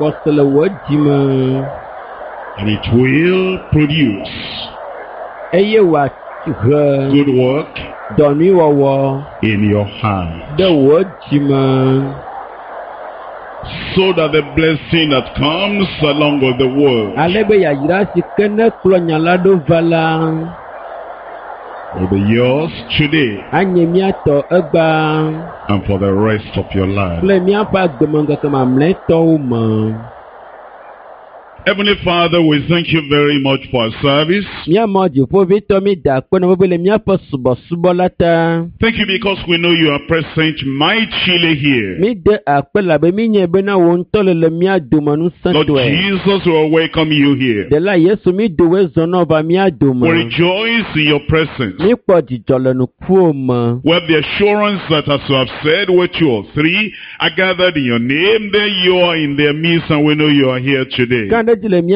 And it will produce good work in your heart. So that the blessing that comes along with the word will be yours today and for the rest of your life. Heavenly Father, we thank you very much for our service. Thank you because we know you are present mightily here. Lord Jesus, we will welcome you here. We rejoice in your presence. We have the assurance that as you have said, where 2 or 3 are gathered in your name, there you are in their midst, and we know you are here today. We pray, Lord,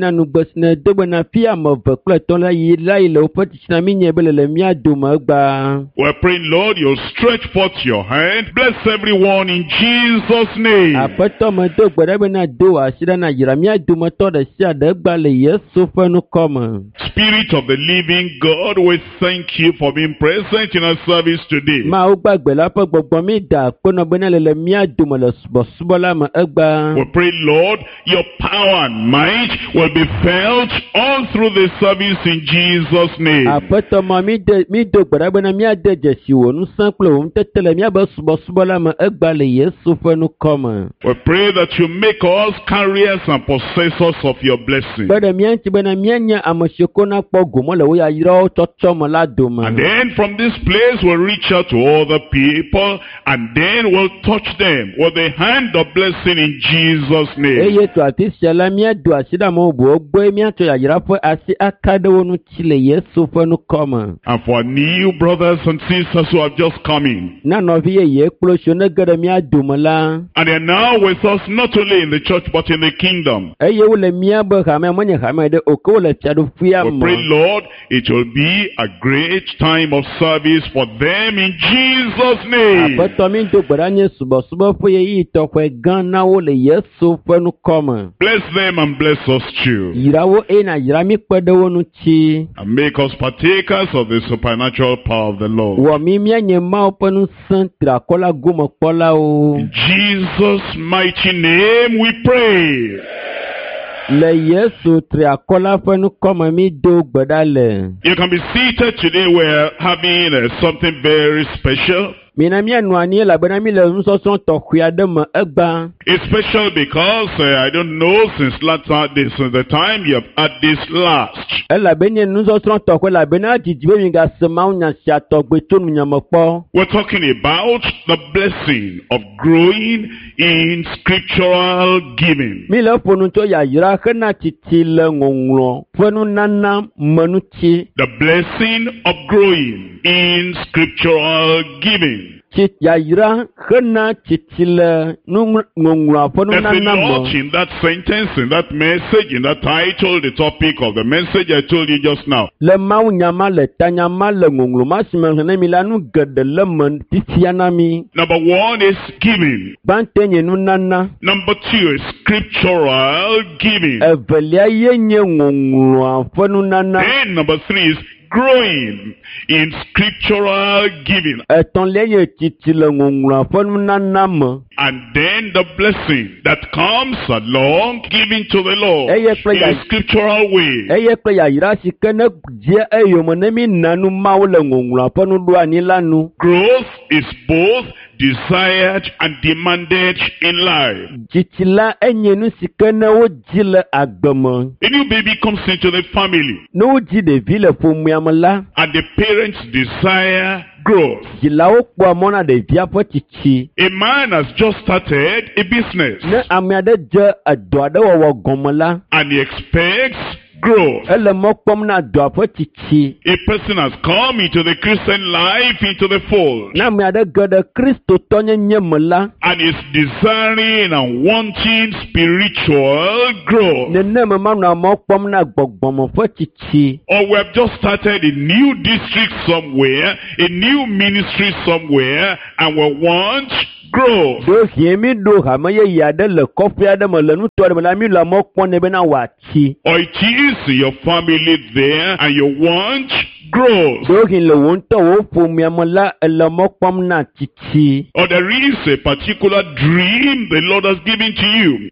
you'll stretch forth your hand. Bless everyone in Jesus' name. Spirit of the living God, we thank you for being present in our service today. We pray, Lord, your power and might will be felt all through the service in Jesus' name. We pray that you make us carriers and possessors of your blessing. And then from this place we'll reach out to other people, and then we'll touch them with the hand of blessing in Jesus' name. And for new brothers and sisters who have just come in, and they are now with us not only in the church but in the kingdom, we pray, Lord, it will be a great time of service for them in Jesus' name. Bless them and bless us too, and make us partakers of the supernatural power of the Lord. In Jesus' mighty name we pray. You can be seated. Today we're having something very special. It's special because I don't know since the time you have had this last. We're talking about the blessing of growing in scriptural giving. The blessing of growing in scriptural giving. There's a lot in that sentence, in that message, in that title, the topic of the message I told you just now. Number 1 is giving. Number 2 is scriptural giving. Then number 3 is growing in scriptural giving. And then the blessing that comes along giving to the Lord in a scriptural way. Growth is both desired and demanded in life. A new baby comes into the family, and the parents desire growth. A man has just started a business, and he expects growth. A person has come into the Christian life, into the fold, and is desiring and wanting spiritual growth. Or we have just started a new district somewhere, a new ministry somewhere, and we want growth. Or it is your family there and you want growth. Or there is a particular dream the Lord has given to you.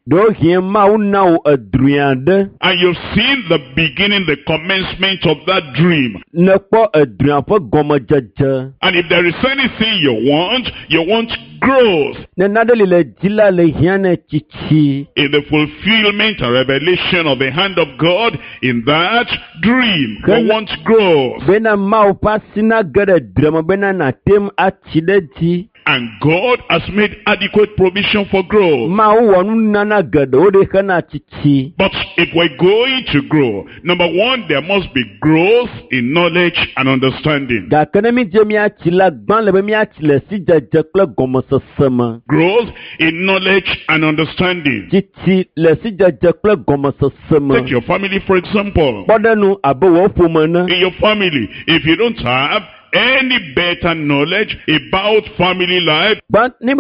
And you've seen the beginning, the commencement of that dream. And if there is anything you want growth. In the fulfillment and revelation of the hand of God in that dream. You want growth. And God has made adequate provision for growth. But if we're going to grow, number one, there must be growth in knowledge and understanding. Growth in knowledge and understanding. Take your family, for example. In your family, if you don't have any better knowledge about family life than you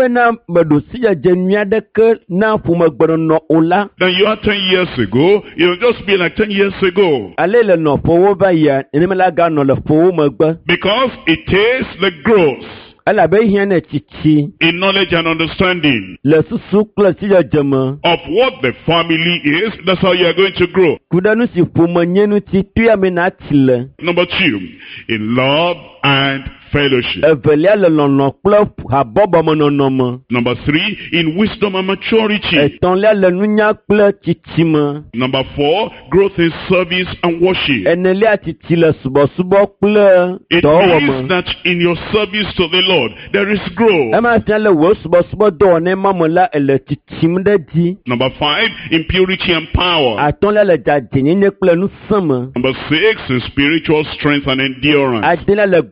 had 10 years ago, you'll just be like 10 years ago. Because it takes the growth in knowledge and understanding of what the family is. That's how you are going to grow. Number two, in love and fellowship. Number three, in wisdom and maturity. Number four, growth in service and worship. It means that in your service to the Lord, there is growth. Number five, in purity and power. Number six, in spiritual strength and endurance.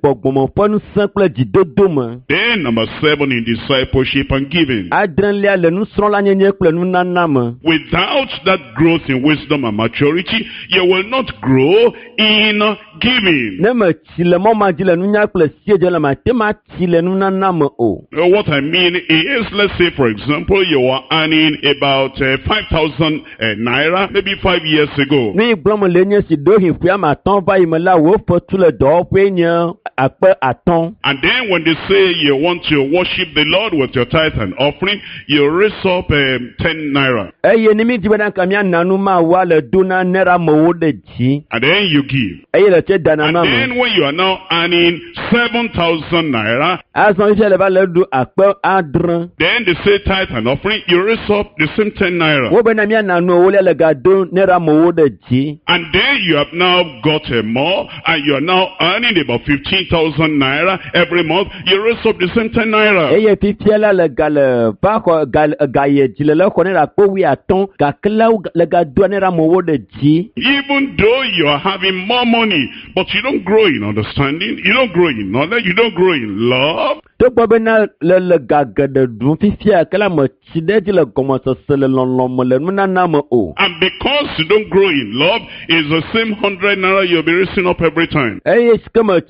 Then number seven, in discipleship and giving. Without that growth in wisdom and maturity, you will not grow in giving. What I mean is, let's say for example, you are earning about 5,000 naira maybe 5 years ago. And then when they say you want to worship the Lord with your tithe and offering, you raise up 10 naira. And then you give. And then when you are now earning 7,000 naira, then they say tithe and offering, you raise up the same 10 naira. And then you have now got more, and you are now earning about 15,000 naira every month. You raise up the same 10 naira. Even though you are having more money, but you don't grow in understanding, you don't grow in knowledge, you don't grow in love. And because you don't grow in love, it's the same 100 naira you'll be raising up every time. It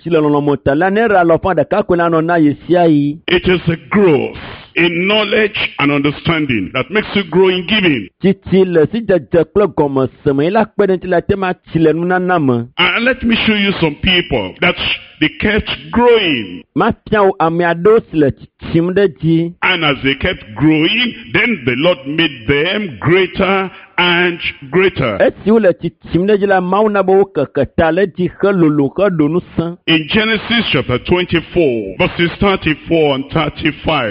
is a growth in knowledge and understanding that makes you grow in giving. And let me show you some people that they kept growing. And as they kept growing, then the Lord made them greater and greater. In Genesis chapter 24, verses 34 and 35.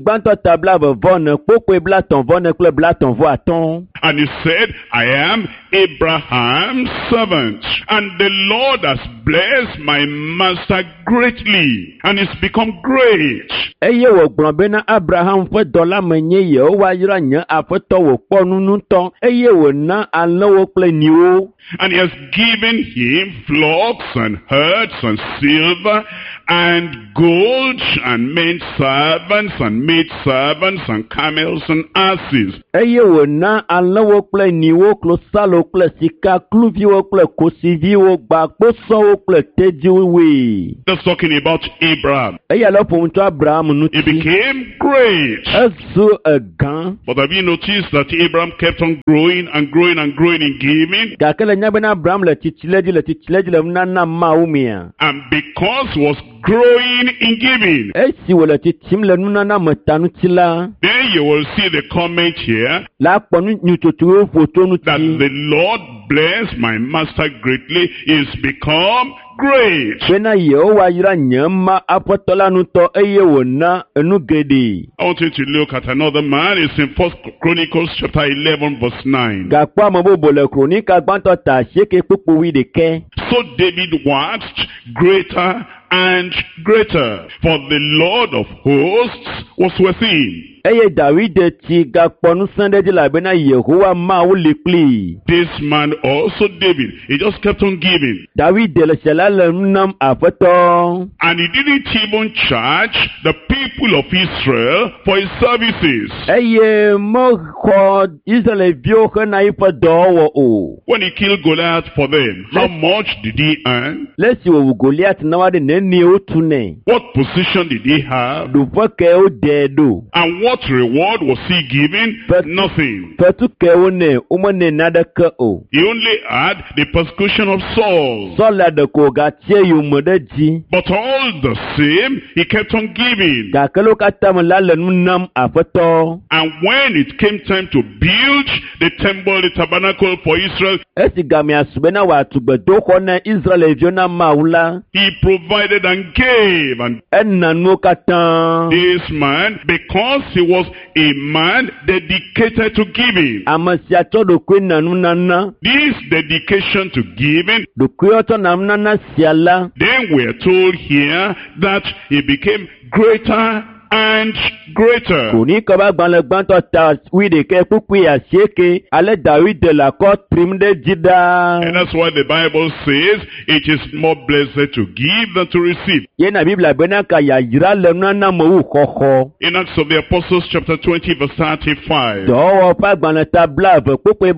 And he said, I am Abraham's servant, and the Lord has blessed my master greatly, and he's become great. And he has given him flocks and herds and silver and gold and men servants and maid servants and camels and asses. kpli. That's talking about Abraham. Eya lɔ ƒom tso Abraham nu He ti. became great. Ezu egã. But have you noticed that Abraham kept on growing and growing and growing in giving? Gake le nya bena Abraham le tsitsi le dzi le nunana Mawu mea. And because he was growing in giving, Esi wòle tsitsim le nunana me ta ŋuti la. then you will see the comment here La kpɔ nu nyutsotsowo ƒo tso that ŋuti. the Lord blessed my master greatly is become great. Bena Yehowa yra nye ma aƒetɔ la nutɔ eye wòna enu geɖe. I want you to look at another man. It's in 1 Chronicles chapter 11 verse 9. Gakpɔ ame bubu le kronika gbãtɔ ta asieke kpukpu 11. So David waxed greater and greater, for the Lord of hosts was with him. Eye David tsi gakpɔ nusẽ ɖe dzi elabena Yehowa Mawu li kplii. This man also, David, he just kept on giving. David le sia la le nu nam aƒetɔ. And he didn't even charge the people of Israel for his services. Eye mexɔ Israelviwo hena yiƒe dɔwɔwɔ o. When he killed Goliath for them, how much did he earn? Le si wòwu Goliath na wa ɖe nenewo tu nɛ. What position did he have? Ɖuƒe kewo dɛ ɖo. And what reward was he given? But- Nothing. Fetu kewo nɛ womenɛ naɖeke o. He only had the persecution of Saul. Sɔla ɖeko gatie yome ɖe dzi. But all the same, he kept on giving. Gake lo katã me la le nu nam aƒetɔ. And when it came time to build the temple, the tabernacle for Israel, Esi gamea su bena wòatu gbedoxɔ na Israelviwo na Mawu la. he provided and gave. And Ena nuwo katã. this man, because he was a man dedicated to giving, Ame sia tsɔ ɖokui na nunana. this dedication to giving, Ɖokuiwo tsɔ na nunana sia la. then we are told here that he became greater and greater. Kronika ƒe agbalẽ gbãtɔ ta 11 kpukpui asieke. Ale David le akɔ trim ɖe dzi And ɖaa. that's why the Bible says it is more blessed to give than to receive. Yena Biblia bena ka yayra le nunana me wu xɔxɔ. In Acts of the Apostles chapter 20 verse 35, Dɔwɔwɔ ƒe agbalẽ ta 20 kpukpui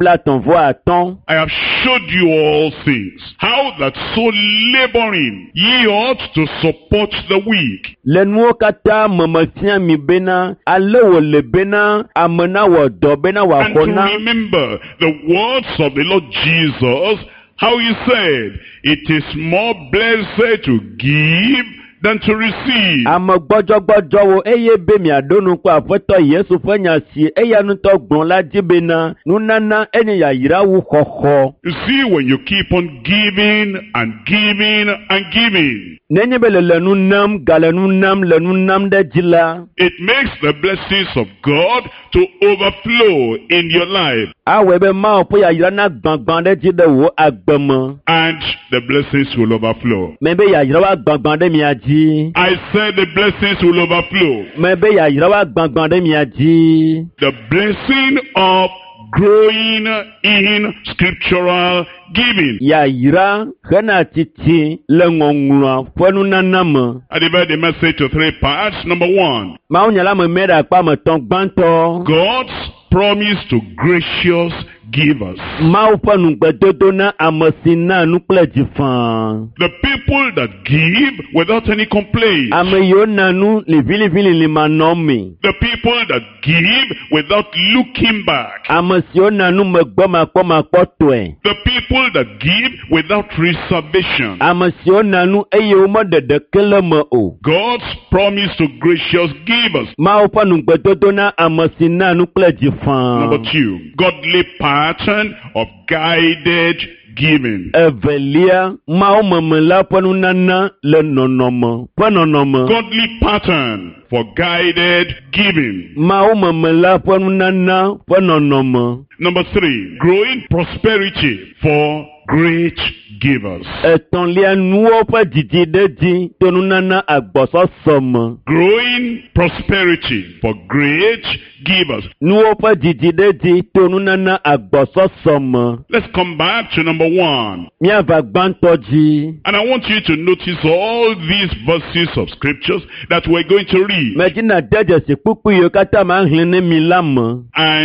35. I have showed you all things, how that so laboring ye ought to support the weak. Le nuwo katã me mefia mi bena ale wòle bena ame na wɔ dɔ bena And wòaxɔ to na. remember the words of the Lord Jesus, how he said, it is more blessed to give than to receive. Ame gbɔdzɔgbɔdzɔwo eye be miaɖo nukpo aƒetɔ Yesu ƒe nya si eya ŋutɔ gblɔ la dzi bena nunana enye yayra wu xɔxɔ. You see, when you keep on giving and giving and giving, Nenye be le nu nam gale nu nam le nu nam ɖe dzi la. it makes the blessings of God to overflow in your life. Awɔe be Mawu ƒe yayra na gbãgbã ɖe dzi ɖe wò agbe me. And the blessings will overflow. Me be yayra wa gbãgbã ɖe mia dzi. I said the blessings will overflow. Me be yayra wa gbãgbã ɖe mia dzi. The blessing of growing in scriptural giving. Yayra hena titi le ŋɔŋlɔa ƒe nunana me. I divide the message to three parts. Number one, Mawunyala me mɛ ɖe akpa me tɔn gbãtɔ. God's promise to gracious givers. Mawu ƒe nugbedodo na ame si na nu kple dzifã. The people that give without any complaint. Ame yiwo na nu liʋĩliʋĩ manɔme. The people that give without looking back. Ame siwo na nu megbɔmakpɔmakpɔ tɔe. The people that give without reservation. Ame siwo na nu eye womeɖe ɖeke le me o. God's promise to gracious givers. Mawu ƒe nugbedodo na ame si na nu kple Number dzifã. two, godly pattern of guided giving. Evelia, Mawu meme la ƒe nunana le nɔnɔme ƒe nɔnɔme. Godly pattern for guided giving. Mawu meme la ƒe nunana ƒe nɔnɔme. Number three, growing prosperity for great givers. Etɔ̃lia nuwo ƒe didi ɖe dzi to nunana agbɔsɔsɔ me. Growing prosperity for great givers. Nuwo ƒe didi ɖe dzi to nunana agbɔsɔsɔ me. Let's come back to number one. Míava gbãtɔ dzi. And I want you to notice all these verses of scriptures that we're going to read. Medzina de dzesi kpukpu yiwo katã ma hlẽ ne mi la me. And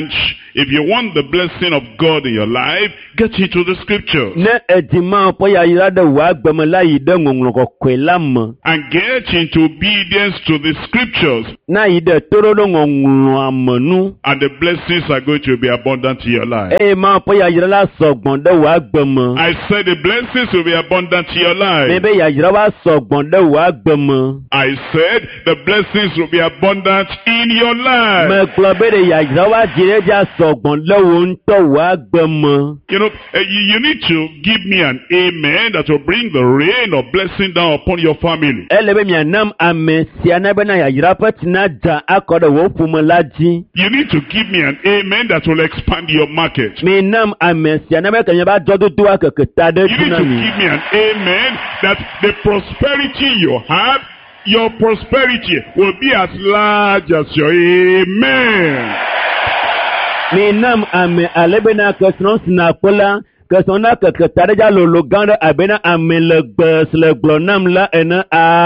If you want the blessing of God in your life, get into the scriptures. Ne edima po ya yira de wa gbeme la yi de ngonglo kokwe lam. And get into obedience to the scriptures. Na yi de toro do ngonglo amanu. And the blessings are going to be abundant in your life. Ma po ya yira la sogbon de wa gbeme. I said the blessings will be abundant in your life. Bebe ya yira wa sogbon de wa gbeme. I said the blessings will be abundant in your life. Me klobe de ya yira wa jire ja sogbon de wo nto wa gbeme. You know, you need to give me an amen that will bring the rain of blessing down upon your family. Elebe mi anam ame si anabe na ya yira patina ja akode wo fumalaji. You need to give me an amen that will expand your market. Mi nam ame si anabe kanya ba dodo duwa keketa de You need to tunami. give me an amen that the prosperity you have, your prosperity will be as large as your amen. Mi nam ame alebe na kesron sinapola kesron na keketa de ja lolo gande abena ame le nam la ene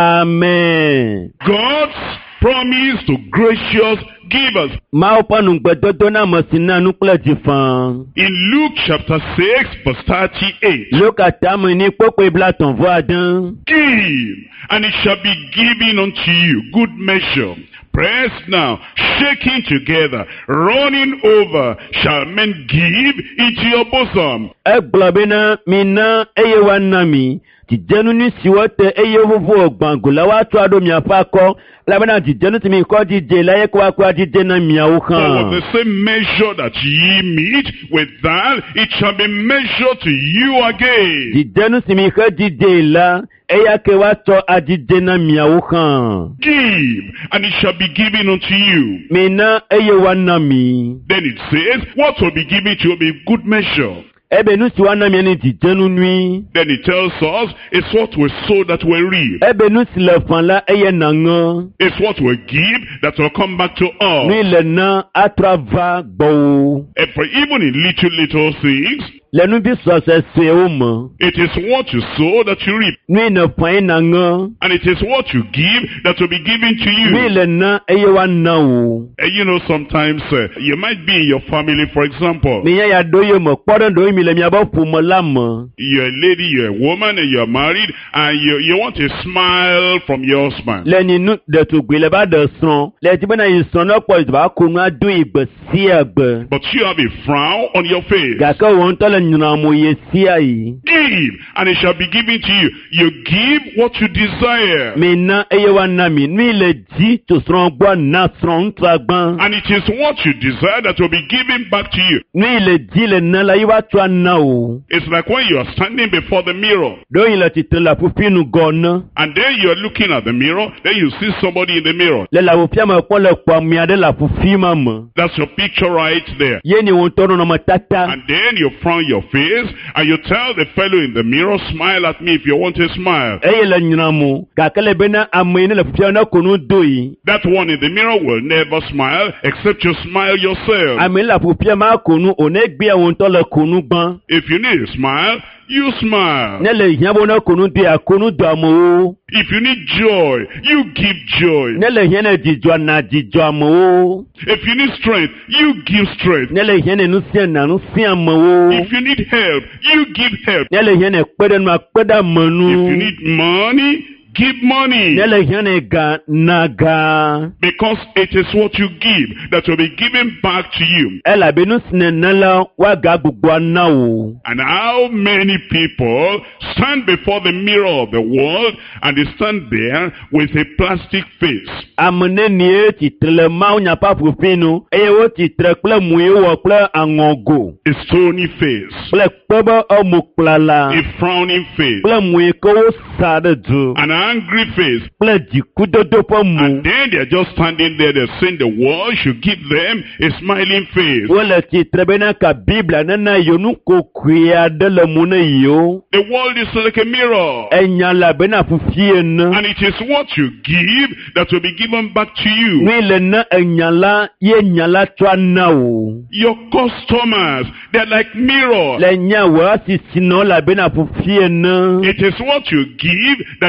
amen. God's promise to gracious givers. Ma pa nu gbedodo na masina nu kle jifan. In Luke chapter 6 verse 38. Luka tamu ni popo ibla ton vo adan. Give, and it shall be given unto you, good measure, pressed now, shaking together, running over, shall men give into your bosom. Egblobina mina eye wanami. Tijenu ni siwote eye vuvu ogbangula watu ado miafako. Labana tijenu timi kwa dije la ye kwa dije na miaukan. For the same measure that ye meet with that, it shall be measured to you again. Tijenu timi kwa dije la eya ke wato adije na miaukan. Give, and it shall be given unto you. Mina eye wanami. Then it says, what will be given to you will be good measure. Ebe nu si wanami ni tijenu nui. Then it tells us, it's what we sow that we reap. Ebe nu si le fan la eye nango. It's what we give that will come back to us. Nui le na atrava gbo. And for even in little things, Le nu bi so se se o mo. it is what you sow that you reap. Nui ne fan nango. And it is what you give that will be given to Nui you. le na eye wana o. And you know, sometimes you might be in your family, for example. Mi ya doyo mo podon do mi le mi abo fu mo lam. You're a lady, you're a woman, and you're married, and you want a smile from your husband. Le ni nu de tu gbe le ba de son. Le ti bena yi son no po ba ko nu adu igbe si egbe. But you have a frown on your face. Ga ka won to le nyina mo ye si ayi. Give, and it shall be given to you. You give what you desire. Mi na eye wana mi nui le di to son gbo na son tragban. And it is what you desire that will be given back to you. Nui le di le na la yi wa to na o. It's like when you are standing before the mirror, Do yin le ti te la pupi nu gona. and then you're looking at the mirror, then you see somebody in the mirror. Le la wo pia ma ko le kwa mi ade la pupi ma mo. That's your picture right there. Ye ni won to no ma tata. And then you frown your face, and you tell the fellow in the mirror, smile at me if you want a smile. Eye le nyina mo. Ka kele bena ame ni le pupi na ko nu do yi. That one in the mirror will never smile except you smile yourself. Ame la pupi ma ko nu o ne gbe won to le ko nu gban. If you need a smile, you smile. Ne le hia bo na ko nu de akonu do amo. If you need joy, you give joy. Ne le hia na dijo na dijo amo. If you need strength, you give strength. Ne le hia nu si na nu si amo. If you need help, you give help. Ne le hia na pede nu akpeda If you manu. need money, give money. Ne le hia na ga na ga. Because it is what you give that will be given back to you. Ela benu sine nala wa ga gbogbo na o. And how many people stand before the mirror of the world and they stand there with a plastic face. Amene ni e ti trele ma nya pa fufinu. Eye wo ti tre kple mu e wo kple angogo. A stony face. Kple kpebe o mu klala. A frowning face. Kple mu e ko wo sa de du. An angry face. Kple jikudodo po mu. And then they're just standing there, they're saying the world should give them a smiling face. Wole ti trebe na ka Biblia nana yonu ko kuya de le mu ne yo. The world is like a mirror. Enya la bena fufie na. And it is what you give that will be given back to you. Ni le na enya la ye nya la twa na o. Your customers, they're like mirrors. Le nya wa si sino la bena fufie na. It is what you give that they'll give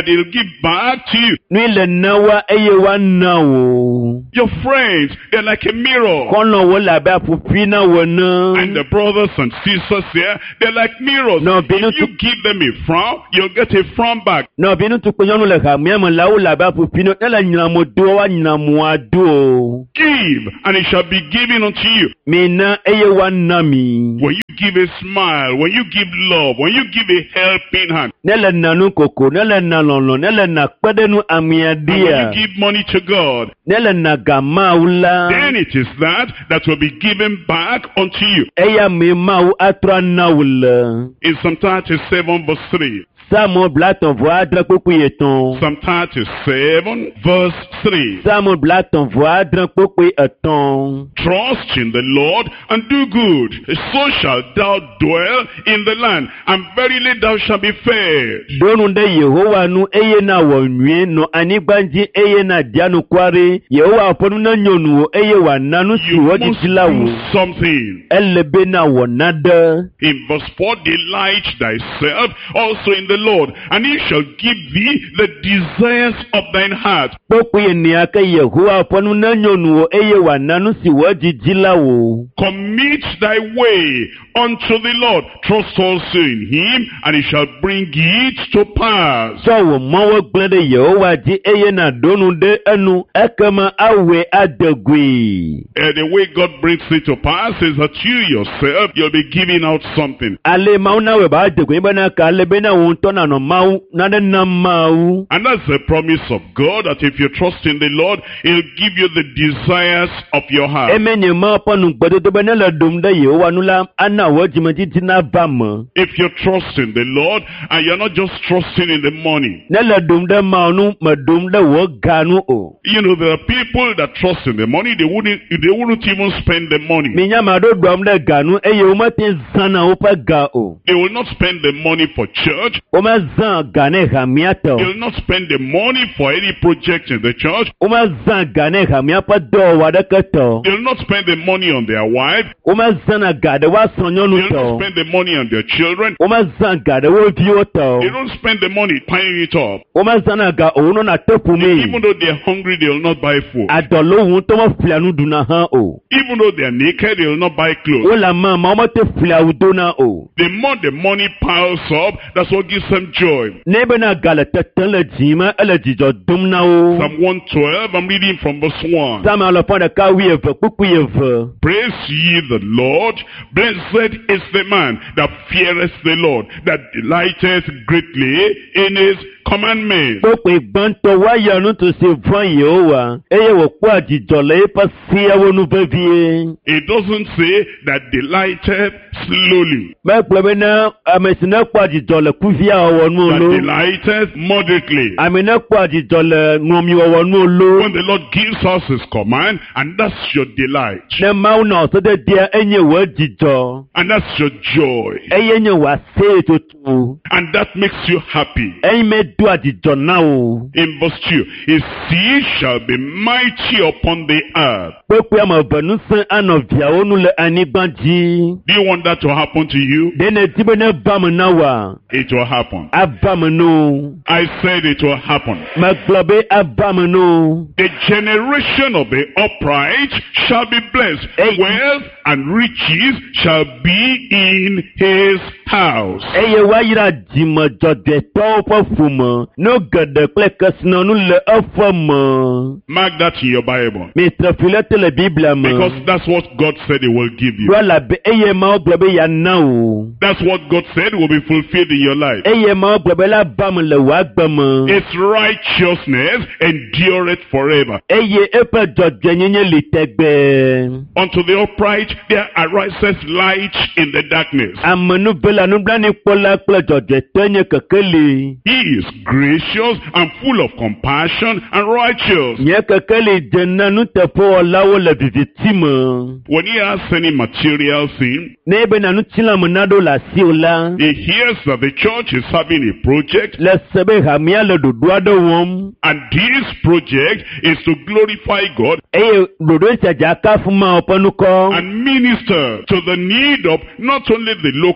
give back to you. Nu le na wa eye wa na wo. Your friends, they're like a mirror. Kono wo la ba pupi na wo na. And the brothers and sisters here, they're like mirrors. No, if you give them a frown, you'll get a frown back. No, binu tu ko nyonu le ha mi am la wo la ba pupi no la nyina mo do wa nyina mo ado. Give, and it shall be given unto you. Me na eye wa na mi. When you give a smile, when you give love, when you give a helping hand, Nele nanu koko, nele nalolo, nele na kpedenu and when amiadia, you give money to God, nele na gamaula, then it is that will be given back unto you. eya me mau atra naula. In Psalm 37 verse 3. Samo blaton voa dran koko yeton. Psalm 37 verse 3. Samo blaton voa dran koko eton. Trust in the Lord and do good, so shalt thou dwell in the land, and verily thou shalt be fed. Donu de Yehowa nu eye na wonwie no anigbanji eye na dianu kware. Yehowa oponu na nyonu eye wa nanu si You wodi must tilawo. do something. Elebe na wonada. In verse 4, delight thyself also in the Lord, and he shall give thee the desires of thine heart. Koko ye ni aka Yehowa oponu na nyonu eye wa nanu si wodi tilawo. Commit thy way unto the Lord. Trust also in him, and he shall bring it to pass. So wo mawo glede Yehowa di eye na donu de enu ekama awe adegui. The way God brings it to pass is that you yourself, you'll be giving out something. Ale mau na we ba adegui bana ka ale bena wonto na no mau na de na mau. And that's the promise of God, that if you trust in the Lord, he'll give you the desires of your heart. Emenye ma ponu gbedo to bena la dum de Yehowa nu la ana wo jimati tina bam. If you trust in the Lord, and you're not just trusting in the money. Na la dum de ma nu ma dum de wo ganu o. You know, there are people that trust in the money, they wouldn't even spend the money. Minya ma do dum de ganu eye o ma tin zana o pa ga o. They will not spend the money for church. O ma zan gane hamiato. They will not spend the money for any project in the church. O ma zan gane hamia pa do wa de keto. They will not spend the money on their wife. O ma zan gade wa sonyo They nu will not to. spend the money on their children. O ma zan gade wo di o to. They don't spend the money piling it up. O ma zan ga o no na tepu Even mi. though they're hungry, they will not buy food. Adolo won to ma flianu duna ha o. Even though they're naked, they will not buy clothes. O la ma ma te fliau dona o. The more the money piles up, that's what gives them joy. Nebe na gale tetan le jima ele jijo dum na o. Psalm 112, I'm reading from verse 1. Sama lo pon de ka wi eve kuku eve. Praise ye the Lord. Blessed is the man that feareth the Lord, that delighteth greatly in his commandments. Popo igbanto wa yanu to se fun Yehowa. Eye wo po ajijo le pa si awo nu bevie. It doesn't say that delighteth slowly, Me gbe na amesina po ajijo le kuvia owo nu that lo. delighteth moderately. Amina po ajijo le ngomi owo nu lo. When the Lord gives us his command, and that's your delight, Ne mau na so de dia enye wo jijo. and that's your joy, Eye nye wa se tutu. and that makes you happy. Eye me do ajijo na o. In verse 2, his seed shall be mighty upon the earth. Popo ama banu se anovia onu le anigbanji. Do you want that to happen to you? Dene tibe ne bam na wa. It will happen. Abam no. I said it will happen. Maglobe abam no. The generation of the upright shall be blessed. Hey. Wealth and riches shall be in his house. Eye wa yira jimo jode to po fumo. No gede klekes no nu le afamo. Mark that in your Bible. Mr. Filete le Biblia mo. Because that's what God said he will give you. Wala be eye ma oglobe ya na o. That's what God said will be fulfilled in your life. Eye ma oglobe la bam le wa gbamo. Its righteousness endureth forever. Eye epe jode nyenye litegbe. Unto the upright there arises light in the darkness. Amenu bela nu blani pola kple jode tenye kekeli. He is gracious and full of compassion and righteous. Nye kekeli jena nu tepo olawo le vivitime. When he has any material thing, Nebe na nu tila munado la siola. he hears that the church is having a project, Le sebe hamia le dodoado wom. and this project is to glorify God Eye dodo saja kafuma opanuko. and minister to the need of not only the local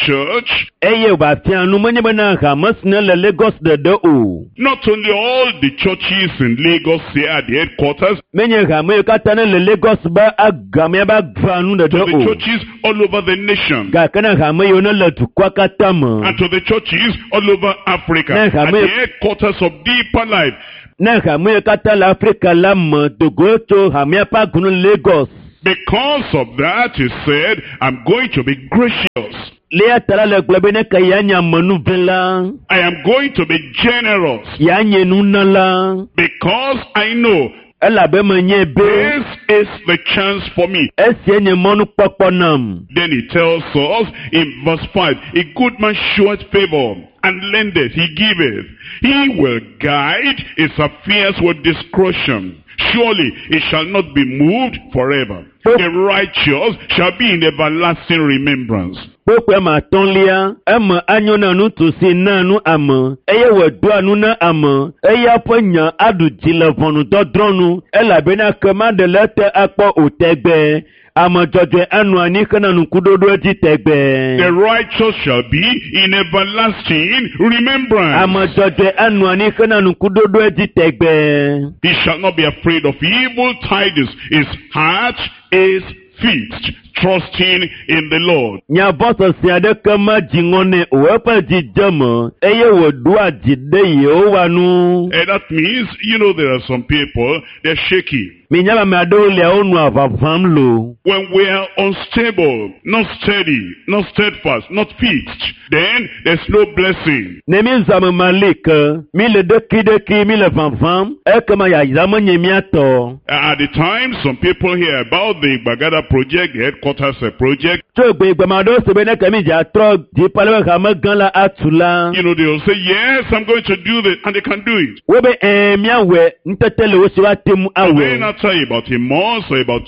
church. Eye ba fianu menye bena Hamas na le Lagos de o. Not only all the churches in Lagos here at the headquarters, Menye Hamas katana le Lagos ba agame ba fianu de to the o. churches all over the nation, Ga kana Hamas yo na le tukwa katama. and to the churches all over Africa, Na at the Hamas- headquarters of Deeper Life. Na Hamas katala Africa la mo to go to Hamas pa kunu Lagos. Because of that, he said, I'm going to be gracious. Lea tala le globe ne ka yanya manu vela. I am going to be generous. Yanye nunala. Because I know Ela be menye be. this is the chance for me. Ese nye manu poponam. Then he tells us in verse 5, a good man showeth favor, and lendeth, he giveth. He will guide his affairs with discretion. Surely it shall not be moved forever. The righteous shall be in everlasting remembrance. Pokwe ma tonlia, ema anyo na nutu si nanu ama, eye wedua nuna ama, eye ponya adu jile vonu dodronu, ela bena kema de lete akpo utegbe, ama jodwe anu anikana nukudodo jitegbe. The righteous shall be in everlasting remembrance. Ama jodwe anu anikana nukudodo jitegbe. He shall not be afraid of evil tidings. His heart is fixed, trusting in the Lord. Nya boso siade kema jingone uwepa jijama, eye wedua jide yehowanu. And that means, there are some people, they're shaky. Minyama meadole onu avavamlo. When we are unstable, not steady, not steadfast, not fixed, then there's no blessing. Nemi zame malika, mile deki mile vanvam, ekema ya zame nyemiato. At the time, some people hear about the Bagada project, the headquarters project. Chogbe gbamado sebene kemi jatro, jipalewe kame ganla atula. They'll say, yes, I'm going to do this, and they can do it. Webe miawe, ntetele wesiwa temu When awe. I tell you about a month or about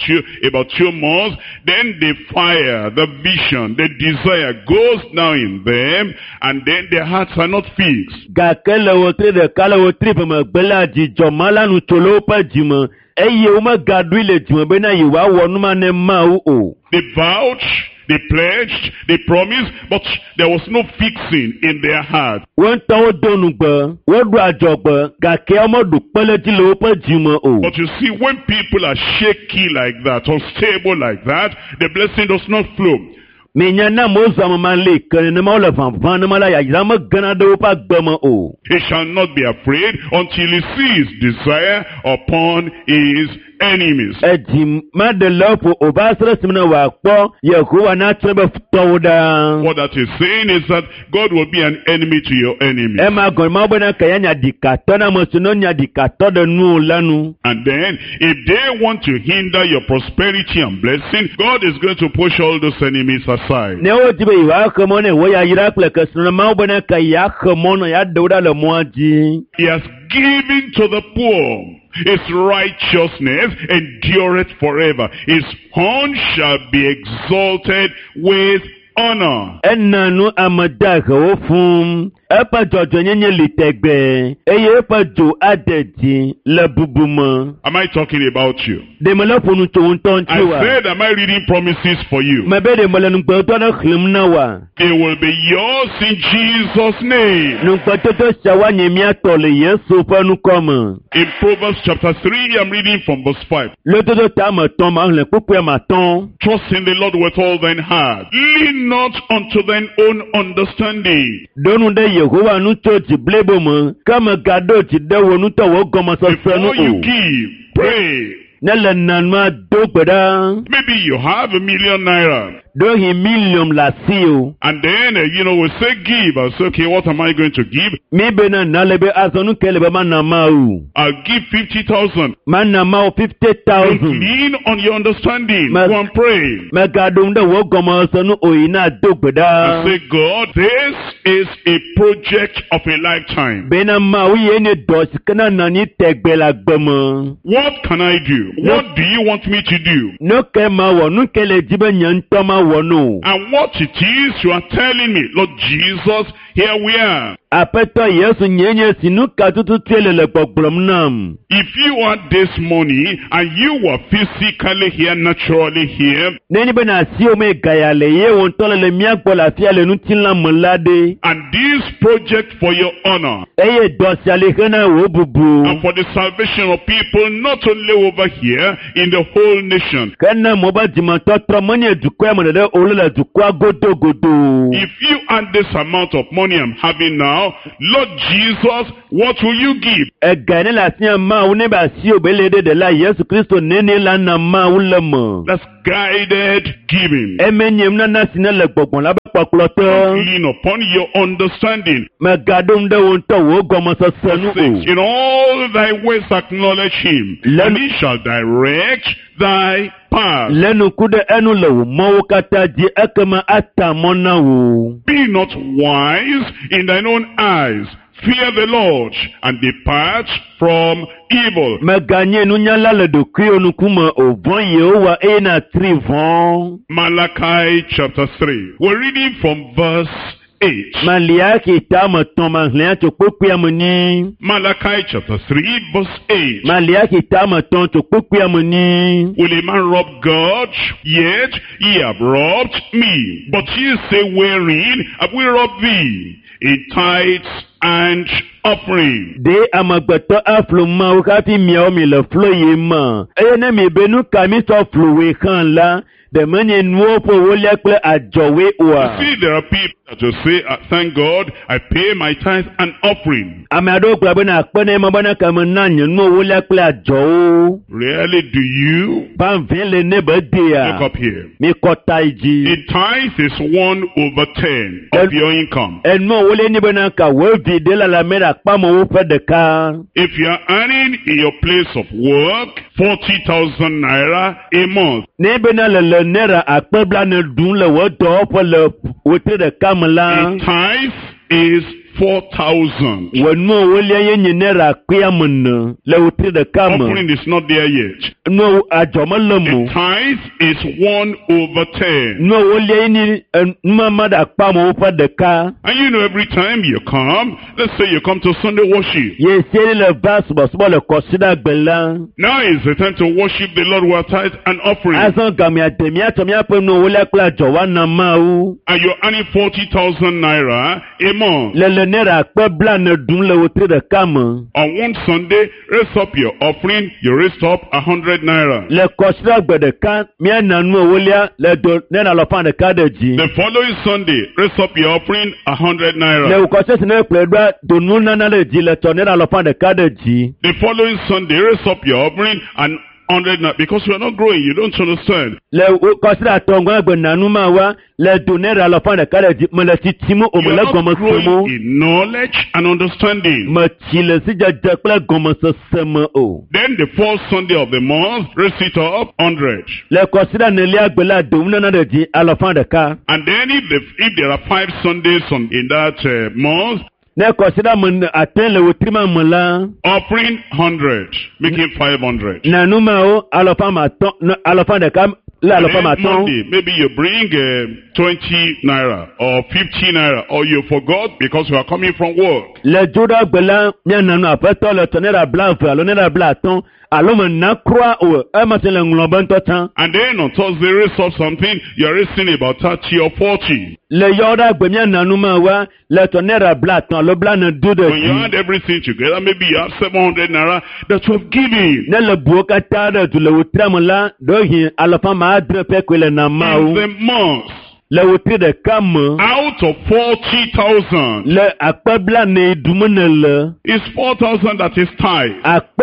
2 months, then the fire, the vision, the desire goes down in them, and then their hearts are not fixed. Gakele wotri de kale wotri pema gbela jijo malanu cholo pa jima. Eye uma gadwile jima bena yiwa wonuma ne mau o. They vouched, they pledged, they promised, but there was no fixing in their heart. Wọ́n tán dọ́nu gbọ́, wọ́n dùn àjọ gbọ́, gàkẹ́ ọmọdù pẹ́lẹ́tì lówó pẹ́ jìmọ̀ o. But you see, when people are shaky like that, unstable like that, the blessing does not flow. Menya na mo zama man le kene ne ma le vanvan ne ma la ya zama gana de pa gbemo o. He shall not be afraid until he sees desire upon his enemies. Ejim ma de lopo o ba sere simna wa po Yehowa na trebe toda. What that is saying is that God will be an enemy to your enemy. E ma gon ma bona kaya nya dikato na mo suno nya dikato de nu lanu. And then if they want to hinder your prosperity and blessing, God is going to push all those enemies aside. Ne o jibe wa komo ne wo ya yira kle kesno ma bona kaya komo no ya dauda le moaji. He has given to the poor. His righteousness endureth forever. His horn shall be exalted with honor. Enanu amadaga ofum. Epa jojo nyenye litegbe. Eye epa jo adedi le bubuma. Am I talking about you? De melepo nu to unton I chiwa. said, am I reading promises for you? Mebe de melenu gbeto na khlimna wa. They will be yours in Jesus' name. Nu gbeto shawa nyemia tole Yesu pa nu koma. In Proverbs chapter 3, I'm reading from verse 5. Le toto ta ma ton ma le pupu ma ton. Trust in the Lord with all thine heart. Lean not unto thine own understanding. Donu de Yehowa nu to jiblebo mo. Kama gado jidewo nu to wo goma so Before you senu. give, pray. Nele nanma dogbeda. Maybe you have $1 million. Do hi million la siyo. And then, we say give. I say, okay, what am I going to give? Mi bena nalebe azonu kelebe manamau. I'll give 50,000. Manamau Don't 50,000. lean on your understanding. Ma- Go and pray. Megadumde wo goma sonu oina And dogbeda. say, God, this is a project of a lifetime. Bena mau yene dosi kana nani tegbela gbemo. What can I do? What do you want me to do? No kema wo nukele jibe nyantoma wono. And what it is you are telling me, Lord Jesus, here we are. Apeto Yesu nyenye sinuka tututuele le gbogblom nam. If you had this money and you were physically here, naturally here, Neni bena si ome gayale ye wontole le miagbo la fia le nutinla molade. and this project for your honor Eye dosiale hena wo bubu. and for the salvation of people, not only over here, in the whole nation. Kana moba dimanto tromonye dukwa monede olula dukwa godo godo. If you had this amount of money I'm having now, Lord Jesus, what will you give? Egane la siya ma une ba si obelede de la Yesu Kristo nene la na ma ulemo. That's guided giving. Emenye mna na sine le gbogbon la ba pakloto. Lean upon your understanding. Me gadom de wonto wo gomo so sanu o. In all thy ways acknowledge him, and he shall direct thy path. Lenu kude enu le wo mo kata di ekema atamona wo. Be not wise in thine own eyes. Fear the Lord, and depart from evil. Me ganye nu nyala le do kri onukuma o von Yehowa ena trivon. Malachi chapter 3. We're reading from verse 8. Maliaki tama toma hlen to kokua mani. Malachi chapter 3 verse 8. Maliaki tama ton to kokua mani. Will a man rob God? Yet ye have robbed me. But ye say, wherein have we robbed thee? In tithes and offering. De amagbeto afluma ukati miao mi le flo yema. Eye ne mi benu kami so fluwe kan la. De menye nuopo wolekle ajowe oa. See, there are people that will say, thank God, I pay my tithe and offering. Amado klabena akpene mabana kamenanye nuo wolekle ajowo. Really, do you? Ban vele nebe dea. Look up here. Mi kotaiji. A tithe is 1/10 of your income. Enmo wole nibena ka wevi de la mera kpamo wo fe de ka. If you are earning in your place of work 40,000 naira a month, Nebena le nera akpebla ne dun le wo do po le wote de kamla. a tithe is 4,000. Wenmo wole yenye nera kuyamna le wote de kam. Offering is not there yet. No ajomalemo. A tithe is 1/10. No wole yenye mama da kpamo wo fe de ka. And you know, every time you come, let's say you come to Sunday worship. Ye sele le vas bo le consider gbela. Now is the time to worship the Lord with tithe and offering. Azon gamia temia tomia pe no wole kla jowa na ma o. And you're earning 40,000 naira a month. Le nera akpebla ne dun le wote de kam. On one Sunday, raise up your offering, you raise up 100 naira. Le consider gbede kan mia nanu wolia le do nena lo fan de ka de ji. The following Sunday, raise up your offering 100 Le naira. consider ne pledra do nu nana le ji le to nena lo fan de ka de ji. The following Sunday, raise up your offering and 100 naira. Because you are not growing, you don't understand. Le consider tongo gbe nanu ma wa le do nena lo fan de ka de ji me le titimu o me You le are gomo not growing semo. in knowledge and understanding. Me ti le si jaja kple gomo semo o. Then the fourth Sunday of the month, raise it up 100. Le consider ne lia gbela do nana de ji alo fan de ka. And then if there are 5 Sundays in that month, Ne consider mun atteint le wotrima mala. offering 100, making 500. Nanu ma o alo fan ma ton alo fan de ka la alo fan ma Then ton. Monday, maybe you bring 20 naira or 50 naira, or you forgot because you are coming from work. Le joda gbela mia nanu apeto le tonera blanc alo nera blanc ton alo me na croix o e ma se le ngloban to tan. And then on Thursday, raise up something, you are raising about 30 or 40. Le yoda gbe mia nanu ma wa le tonera blanc ton alo blanc ne do de When you ji. add everything together, maybe you have 700 naira that you have given. Ne le buo kata de tu le wotrama la do hin alo fan ma adre pe ko le na ma In o. the month, Le wotre de kam out of 40,000, le akpebla ne dumene le. it's 4,000 that is tithe.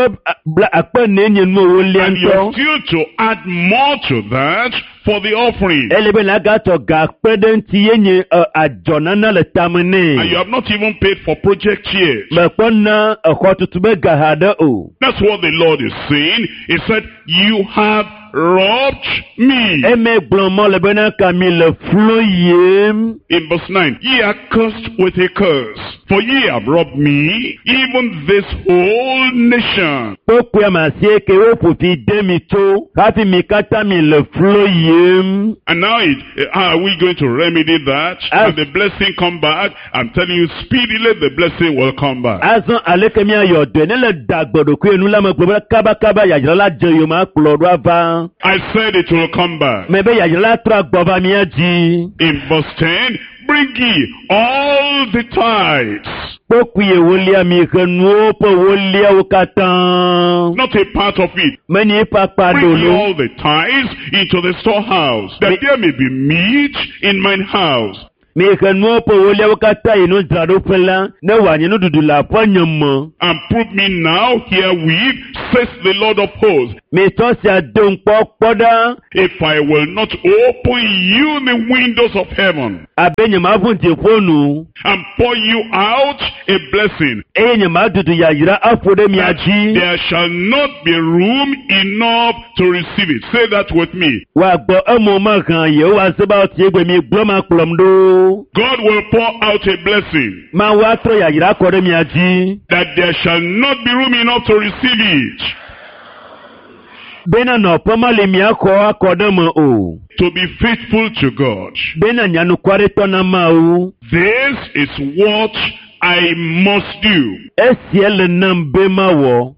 Akpe ne nye no wo And lianto. you're still to add more to that for the offering. Elebe na gato ga akpe de nti yenye ajonana le And tamene. you have not even paid for project yet. Mekpo na ekho tutube gahade o. That's what the Lord is saying. He said, you have robbed me. Eme gblomo lebe na kami le flo yem. In verse 9, ye are cursed with a curse, for ye have robbed me, even this whole nation. Pokwe masie ke wo puti demi to. Kapi mikata mi le flo yem. yem. And now, how are we going to remedy that? When the blessing come back, I'm telling you, speedily the blessing will come back. Azon alekemi ayode ne le dagbodo ku enu la mo gbe kaba yajira la jeyo ma kplodo ava. I said it will come back. Me be yajira la tra gboba mi aji. In verse 10, bring ye all the tithes. Pokuye wolia mi kenu po wolia ukatan. Not a part of it. Many papa Bring ye dolo. all the tithes into the storehouse, that there may be meat in mine house. Me kenu po wolia ukatan inu drado pela ne wanye no dudu la po nyamo. And prove me now herewith, says the Lord of hosts, Me to si adon poda. if I will not open you the windows of heaven Abenye ma funti fonu. and pour you out a blessing, Enye ma dudu yajira afode mi that aji. there shall not be room enough to receive it. Say that with me. Wa gbo emo ma kan ye wa se ba ti egbe mi gbo ma klomdo. God will pour out a blessing, Ma wa tro yajira kore mi aji. that there shall not be room enough to receive it. Bena no poma le mi akode mo o. To be faithful to God. Bena nyanu kware to na ma o. This is what I must do. Esiele nam be ma wo.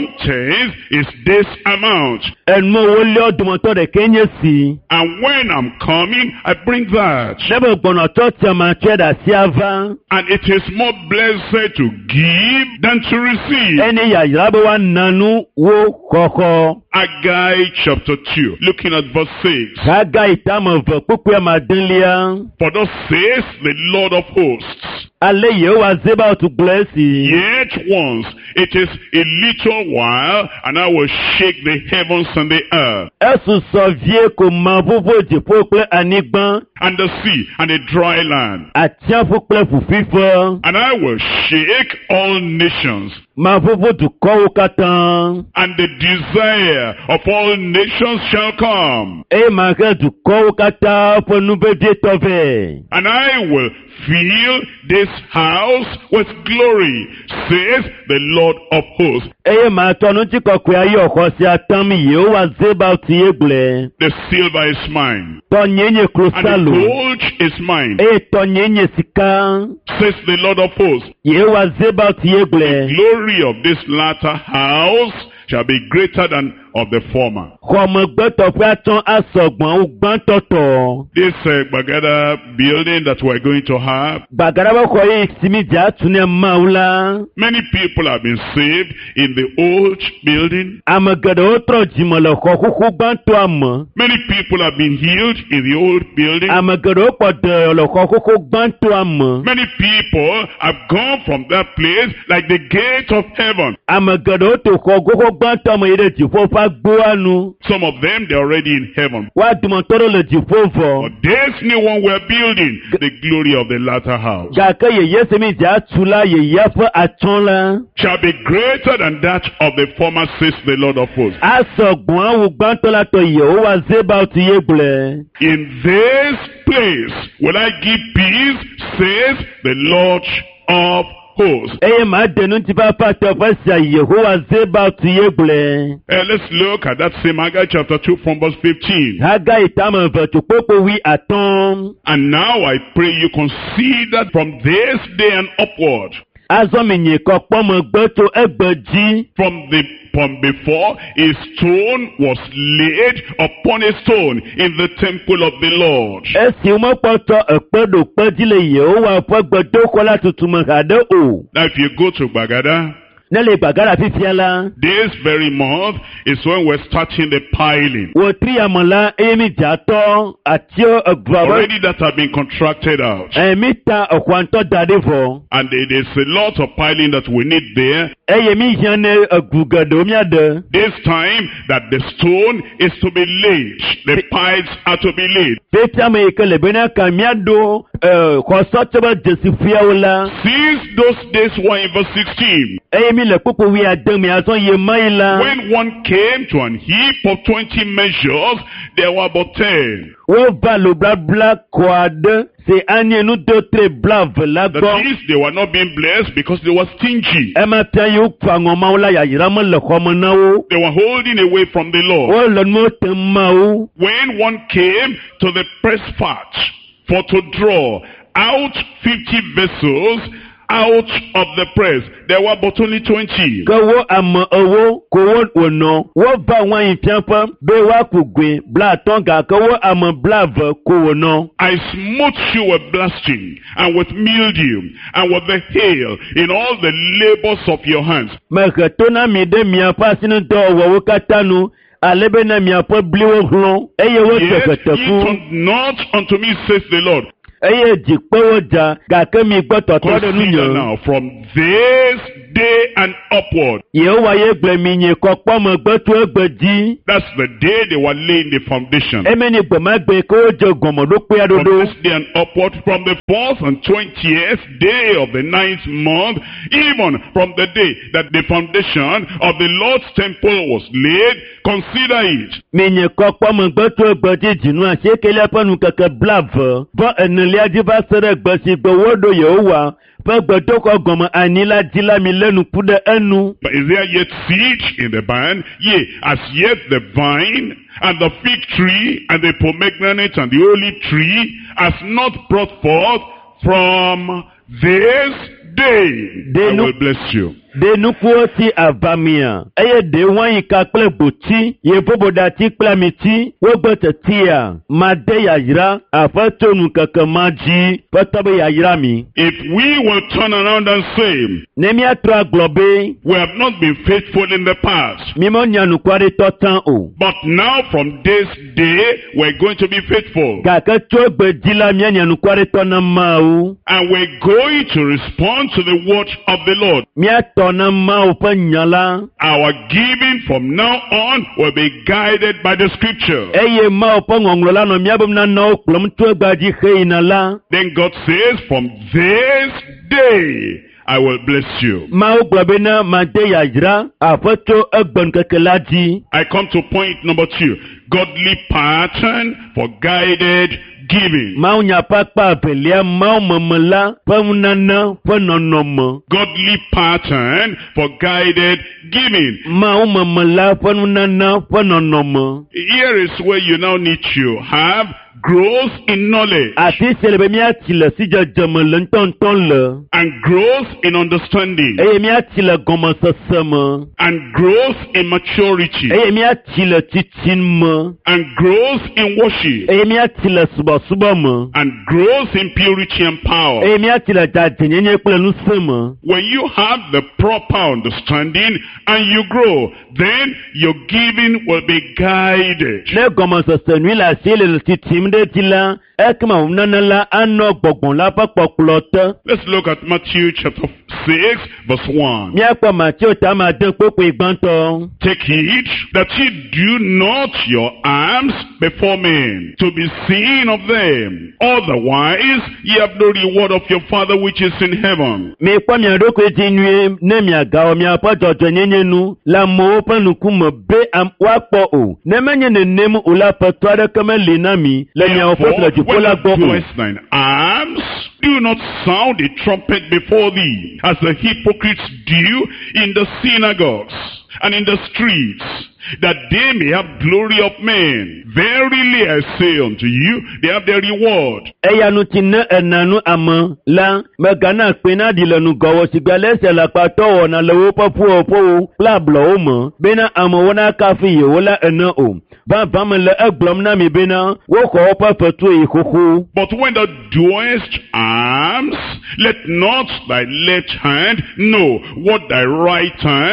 1/10 is this amount. Enmo wo le odumoto de kenye si. And when I'm coming, I bring that. Lebo gbono to ti ma cheda si ava. And it is more blessed to give than to receive. Eni yajira be wa nanu wo koko. Haggai chapter 2, looking at verse 6. Kaga itama ve pupu ma dinlia. For thus says the Lord of hosts, Ale ye wa zeba to bless you. yet once it is a little while, and I will shake the heavens and the earth, Esu so vie ko ma vovo di pokle anigban. and the sea, and the dry land. Atia pokle fufifo. And I will shake all nations, Ma vovo du ko katan. and the desire of all nations shall come. E ma ke du ko kata fo nu be die tove. And I will fill this house with glory, says the Lord of hosts. E ma tonu ti ko kwe ayo ko si atam ye o wa zeba ti egle. The silver is mine, To nyenye and the krustalo. gold is mine, E to nyenye sika. says the Lord of hosts. Ye wa zeba ti The egle. glory of this latter house shall be greater than of the former. Komo gbeto fe aton asogbon ugban toto. This Bagada building that we're going to have, Bagara ba ko yi simi ja tune maula. many people have been saved in the old building. Amagado otro jimolo ko kuku gbanto am. Many people have been healed in the old building. Amagado podo lo ko kuku gbanto am. Many people have gone from that place like the gate of heaven. Amagado to ko kuku gbanto am ire jifo fa gbo anu. Some of them, they're already in heaven. Wa dumotoro le jifo fo. But this new one we're building, the glory of the latter house, Ga ke ye yesemi ja tula ye yafa aton la. shall be greater than that of the former, says the Lord of hosts. Asogbon awu gbanto la to ye o wa zeba ti yegle. In this place will I give peace, says the Lord of hosts. Eye ma denu ti papa te fa sia Yehowa zeba ti yegle. Let's look at that same Haggai chapter 2 from verse 15. Haga itama ve tu popo wi aton. And now I pray you consider from this day and upward, Azominye ko pomo gbeto egbeji. from before a stone was laid upon a stone in the temple of the Lord. Esi mo poto epedo pejile Yehowa fo gbedo ko la tutuma hade o. Now if you go to Bagada, Nele bagara fifiala. this very month is when we're starting the piling. Wo tri amola emi jato atio egbawo. Already that have been contracted out. Emita okwanto dadevo. And there's a lot of piling that we need there. Eye mi jane egugado mi ade. This time that the stone is to be laid. The piles are to be laid. Petia me ikele bena kamiado xɔsɔ tse be dzesi fiawo la. Since those days were in verse 16. Eye mi le kpokpo wi ade mi azɔ ye ma yi la. When one came to an heap of 20 measures, there were but 10. Wova lo blabla kɔ aɖe si anye nudotre blave la That gbɔ. is, they were not being blessed because they were stingy. Ema fia yi wokpa ŋɔmawo la yayra me le xɔme na wo. They were holding away from the Lord. Wole nuwo tem ma wo. When one came to the press fat for to draw out 50 vessels out of the press, there were but only 20. Ke wo ame ewo ko wo wònɔ. Wova wain fiaƒe be woaku goe bla atɔ̃ gake wo ame blave ko wònɔ. I smote you with blasting and with mildew and with the hail in all the labors of your hands. Mehe to na mi ɖe miaƒe asinudɔwɔwɔwo katã nu. Ale be na miaƒe bliwo hlɔ̃ eye wote Yet ye keteku. turned not unto me, says the Lord. Eye dzikpewo dza gake mi gbɔ tɔtrɔ ɖe nu Consider nye. now, from this day and upward. Yehowa ye gblẽ mi nye kɔkpɔ megbe tso egbe dzi. That's the day they were laying the foundation. Eme ni gbe ma gbe ke wodze gɔmɔɖokpea From ɖoɖo. this day and upward, from the 4th and 20th day of the 9th month, even from the day that the foundation of the Lord's temple was laid, consider it. Mi nye kɔkpɔ megbe tso egbe dzi dzinu asiekeli ƒe nukeke blave. Vɔ enelia dzi va se ɖe gbe si gbe woɖo Yehowa ƒe gbedoxɔ gɔme anyi la dzi la mi lé nuku ɖe enu. But is there yet seed in the barn? Yea, as yet the vine and the fig tree and the pomegranate and the olive tree has not brought forth from this day. I will bless you. De nukuwo si avamia, eye de wanyika kple gboti, yevoboɖati kple amiti, wogbe tetia, made yayra, aƒetso nukeke ma dzi, ƒetɔ be yayra mi. If we will turn around and say, Ne miatrɔ agblɔ be, we have not been faithful in the past, miemenya nuku aɖetɔ tã o, but now from this day we're going to be faithful. gake tso egbe dzi la mienya nuku aɖetɔ na Mawu. And we're going to respond to the word of the Lord. Miatɔ na Mawu ƒe nya la, Our giving from now on will be guided by the scripture. eye Mawu ƒe ŋɔŋlɔ la nɔ miabe nanawo kplɔm tso egba dzi heyina la. Then God says, from this day I will bless you. Mawu gblɔ be na made yayra, aƒetso egbe ŋkeke la dzi. I come to point number 2. Godly pattern for guided giving. Mawu nya ƒe akpa evelia, Mawu meme la ƒe nunana ƒe nɔnɔme. Godly pattern for guided giving. Mawu meme la ƒe nunana ƒe nɔnɔme. Here is where you now need to have growth in knowledge Afi sia le be miati le sidzedzeme le ŋutɔŋutɔ le. and growth in understanding Eye miati le gɔmesese me. and growth in maturity Eye miati le titsin me. and growth in worship Eye miati le subɔsubɔ me. and growth in purity and power. Eye miati le dzadzenyenye kple ŋusẽ me. When you have the proper understanding and you grow, then your giving will be guided. Ne gɔmesese nyui le asi le titsim ɖe dzi la, ekema nunana la anɔ gbɔgbɔn la ƒe kpɔkplɔ te. Let's look at Matthew chapter 6 verse 1. Míakpɔ Mateo tame ade kpokpoe gbãtɔ. Take heed that ye do not your alms before men, to be seen of them. Otherwise, ye have no reward of your Father which is in heaven. Mikpɔ mia ɖokui dzi nyuie ne miagawɔ miaƒe dzɔdzɔenyenye nu le amewo ƒe ŋkume be woakpɔ o. Ne menye nenem o la ƒetɔ aɖeke meli na mi le miawo ƒe le dziƒo la gbɔ o. Verse 9. Alms, do not sound a trumpet before thee, as the hypocrites do in the synagogues and in the streets, that they may have glory of men. Verily I say unto you, they have their reward. Eya ŋuti ne enanu ame la megana kpe na ɖi le nugɔwɔ si gbe ale si alakpatɔ wɔna le woƒe ƒuwɔƒewo kple ablɔwo me bena amewo nakafi yewo la ene o. Vavã mele egblɔm na mi bena woxɔ woƒe fetu yi xoxo. But when thou doest alms, let not thy left hand know what thy right hand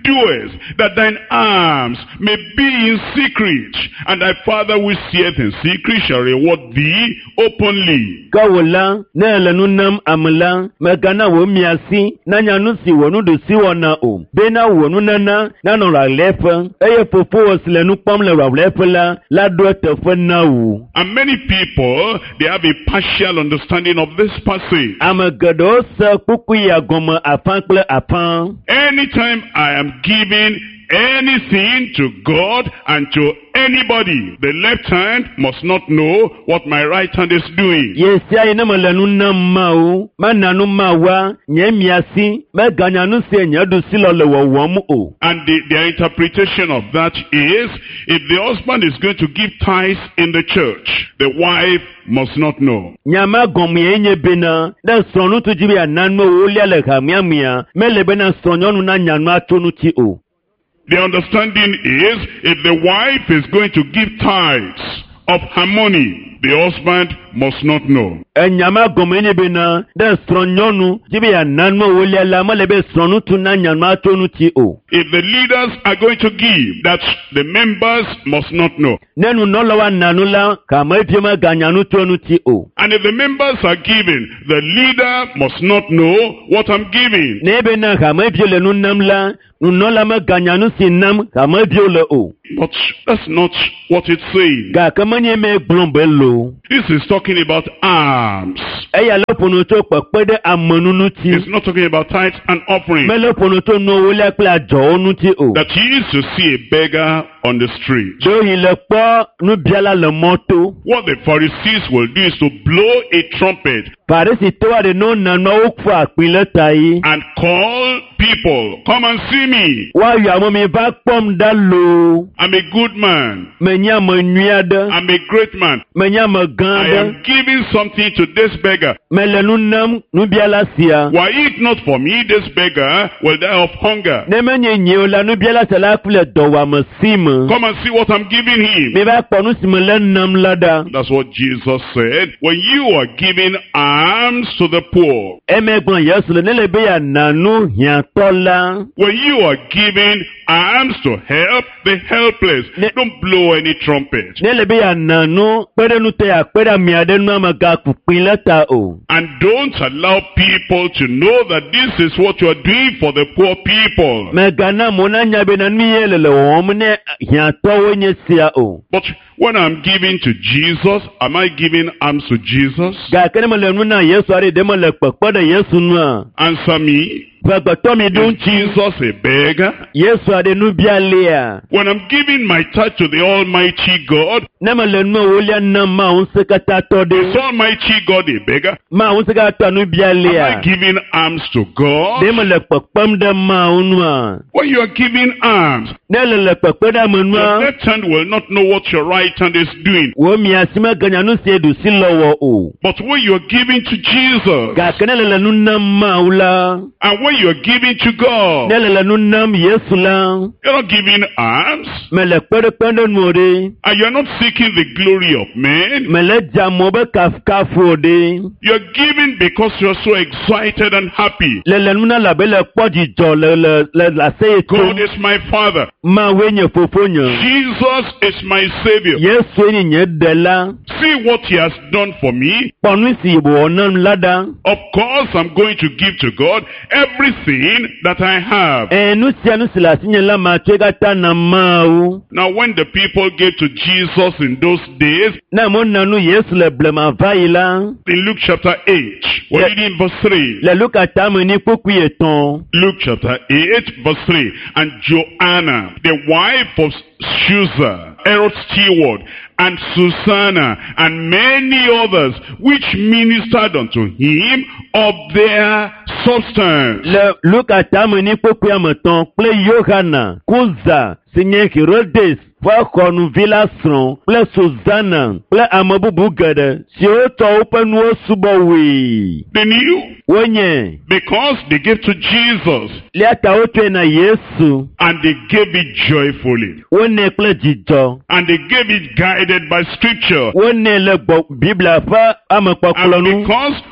doest, that thine arms may be in secret, and thy Father which seeth in secret shall reward thee openly. Kawula na lenu nam amla megana wo miasi na nyanu si wonu do si wona o bena wonu nana na no la lefe eye fofo oslenu pom le ra lefe la do tefe na wu. And many people, they have a partial understanding of this passage. Amagado se kuku ya goma afankle afan. Anytime I am giving anything to God and to anybody, the left hand must not know what my right hand is doing. Yesia ina malanu na mau mananu mawa nyemiasi meganyanu se nyadu silo le wowomu o. And their interpretation of that is, if the husband is going to give tithes in the church, the wife must not know. Nyama gomu yenye bena da sonu tujibi ananu ulia le kamiamia mele bena sonyonu na nyanu atonu ti o. The understanding is, if the wife is going to give tithes of her money, the husband must not know. Enyama gomene bena de stronyonu jibe ya nanmo wole la malebe stronu tuna nyama tonu ti o. If the leaders are going to give, that the members must not know. Nenu nolowa nanula kama ipima ganyanu tonu ti o. And if the members are giving, the leader must not know what I'm giving. Nebe na kama ipile nunamla nunola ma ganyanu sinam kama ipile o. But that's not what it's saying. Ga kama nye me blombelo. This is talking about alms. Eya lopono to pepede amonunu ti. It's not talking about tithes and offerings. Me lopono to no wole akla jo ti o. That he used to see a beggar on the street. Do ile po nu biala le moto. What the Pharisees will do is to blow a trumpet Parisi to wa de no na no kwa pinle tai. and call people, come and see me. Wa ya mo mi ba pom da lo. I'm a good man. Menya mo nuada. I'm a great man. Menya mo I ganda. am giving something to this beggar. Melenu nam nu biala sia. Were it not for me, this beggar will die of hunger. Ne menye nye la nu biala sala kule do wa masima. Come and see what I'm giving him. Me ba ponu simele nam lada. That's what Jesus said. When you are giving alms to the poor, Emegbon Yesu le nele be ya nanu hiantola. when you are giving alms to help the helpless, don't blow any trumpet. Nele be ya nanu pere nu te ya pere mi ade nu amaga kupin leta o. And don't allow people to know that this is what you are doing for the poor people. Megana mona nyabe na niyele le womne hianto wenye sia o. But when I'm giving to Jesus, am I giving alms to Jesus? Ga kene mo le nu na Yesu are de mo le pepe de Yesu nu a. Answer me. Gbagbato mi Is dun Jesus a beggar? Yesu ade nu biale a. When I'm giving my tithe to the Almighty God, Na mo le nu wolia na ma un sekata to is de. Almighty God a beggar? Ma un sekata nu biale Am I a. giving alms to God? De mo le pepem de ma unu a. When you are giving alms, Ne le pepe da mo nu your a. left hand will not know what your right hand is doing. Wo mi asima ganya nu se du si lowo o. But when you are giving to Jesus, Ga kene le nu na ma ula. and when you are giving to God, Ne le nu nam Yesu la. you're not giving alms, Me le pere pende nu de. and you're not seeking the glory of men. Me le jamo be kafu de. You're giving because you're so excited and happy. Le nu na la be le podi jo le la se God to. is my Father. Ma wenye fofonyo. Jesus is my Savior. Yesu ni nye de la. See what He has done for me. Ponu si bo onam lada. Of course, I'm going to give to God everything that I have. Nu si anu sila sinye la ma chega ta na ma u. Now, when the people gave to Jesus in those days, Na mo nanu Yesu le blema vai la. in Luke chapter 8, we're Yeah. reading verse 3. Le luka ta mo ni poku yeton. Luke chapter 8, verse 3. And Joanna, the wife of Shuzah, Herod's steward, and Susanna, and many others, which ministered unto him of their substance. Le luka ta mo ni poku ya meton. Ple Yohana. Kuza. Sinye Herodes. Fwa konu vila sron. Ple Susanna. Ple amabubu gede. Si o to open wo subowi. They knew Wenye. because they gave to Jesus, Le ata otwe na Yesu. and they gave it joyfully, Wone ple jijo. and they gave it guided by scripture. Wone le bo Biblia fa And amekwakulonu. because